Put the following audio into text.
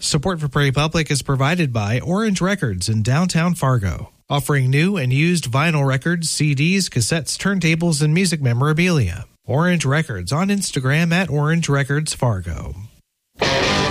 Support for Prairie Public is provided by Orange Records in downtown Fargo, offering new and used vinyl records, CDs, cassettes, turntables, and music memorabilia. Orange Records on Instagram at Orange Records Fargo.